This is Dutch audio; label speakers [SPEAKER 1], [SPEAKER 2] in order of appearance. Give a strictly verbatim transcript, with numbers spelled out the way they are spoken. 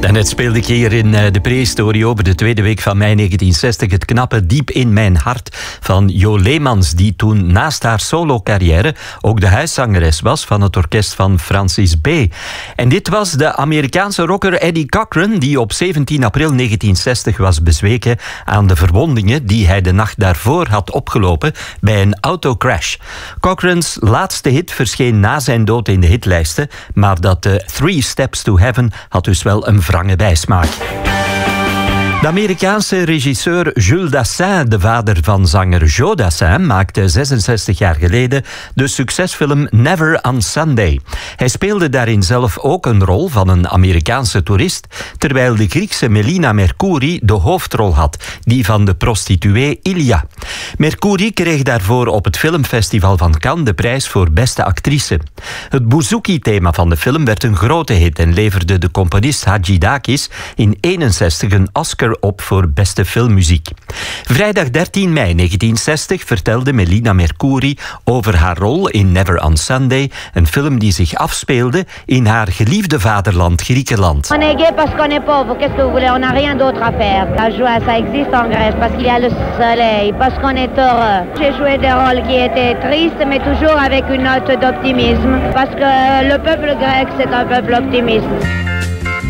[SPEAKER 1] Daarnet speelde ik hier in de prehistorie over de tweede week van mei negentien zestig het knappe Diep in mijn hart van Jo Leemans, die toen naast haar solo-carrière ook de huiszangeres was van het orkest van Francis B. En dit was de Amerikaanse rocker Eddie Cochran, die op zeventien april negentien zestig was bezweken aan de verwondingen die hij de nacht daarvoor had opgelopen bij een autocrash. Cochrans laatste hit verscheen na zijn dood in de hitlijsten, maar dat de Three Steps to Heaven had dus wel een wrange bijsmaak. De Amerikaanse regisseur Jules Dassin, de vader van zanger Joe Dassin, maakte zesenzestig jaar geleden de succesfilm Never on Sunday. Hij speelde daarin zelf ook een rol van een Amerikaanse toerist, terwijl de Griekse Melina Mercouri de hoofdrol had, die van de prostituee Ilia. Mercouri kreeg daarvoor op het filmfestival van Cannes de prijs voor beste actrice. Het bouzouki-thema van de film werd een grote hit en leverde de componist Hadjidakis in eenenzestig een Oscar op voor beste filmmuziek. Vrijdag dertien mei negentien zestig vertelde Melina Mercouri over haar rol in Never on Sunday, een film die zich afspeelde in haar geliefde vaderland Griekenland.
[SPEAKER 2] On est gay parce qu'on est pauvre, qu'est-ce que vous voulez, on n'a rien d'autre à faire. La joie, ça existe en Grèce parce qu'il y a le soleil, parce qu'on est heureux. J'ai joué des rôles qui étaient tristes, mais toujours avec une note d'optimisme, parce que le peuple grec, c'est un peuple optimiste.